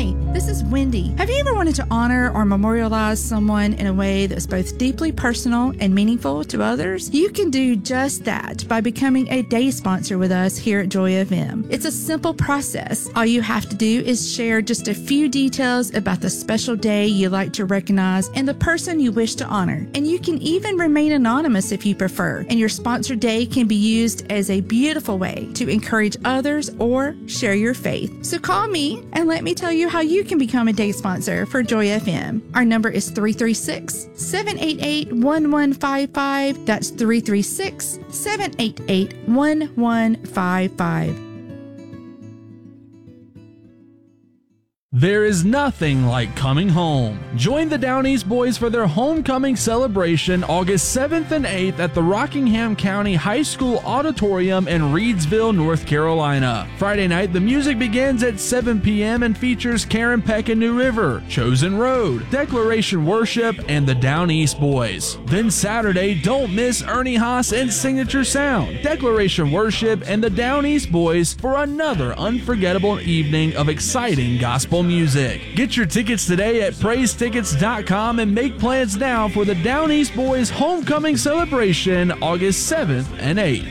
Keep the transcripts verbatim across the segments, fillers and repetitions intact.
Hi, this is Wendy. Have you ever wanted to honor or memorialize someone in a way that's both deeply personal and meaningful to others? You can do just that by becoming a day sponsor with us here at Joy F M. It's a simple process. All you have to do is share just a few details about the special day you like to recognize and the person you wish to honor. And you can even remain anonymous if you prefer. And your sponsor day can be used as a beautiful way to encourage others or share your faith. So call me and let me tell you how you can become a day sponsor for Joy F M. Our number is three three six, seven eight eight, one one five five. That's three three six, seven eight eight, one one five five. There is nothing like coming home. Join the Down East Boys for their homecoming celebration August seventh and eighth at the Rockingham County High School Auditorium in Reidsville, North Carolina. Friday night, the music begins at seven p.m. and features Karen Peck and New River, Chosen Road, Declaration Worship, and the Down East Boys. Then Saturday, don't miss Ernie Haas and Signature Sound, Declaration Worship, and the Down East Boys for another unforgettable evening of exciting gospel music. Get your tickets today at praise tickets dot com and make plans now for the Down East Boys homecoming celebration August seventh and eighth.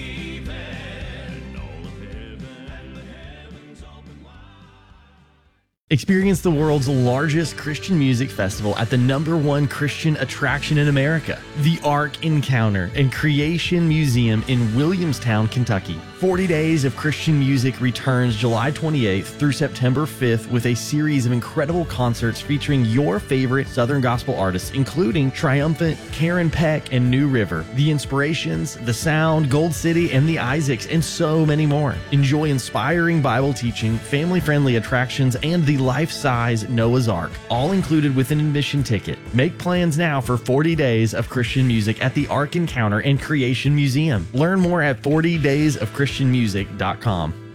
Experience the world's largest Christian music festival at the number one Christian attraction in America, the Ark Encounter and Creation Museum in Williamstown, Kentucky. forty days of Christian music returns July twenty-eighth through September fifth with a series of incredible concerts featuring your favorite Southern gospel artists, including Triumphant, Karen Peck, and New River, The Inspirations, The Sound, Gold City, and The Isaacs, and so many more. Enjoy inspiring Bible teaching, family-friendly attractions, and the life-size Noah's Ark, all included with an admission ticket. Make plans now for forty days of Christian music at the Ark Encounter and Creation Museum. Learn more at forty days of christian music dot com.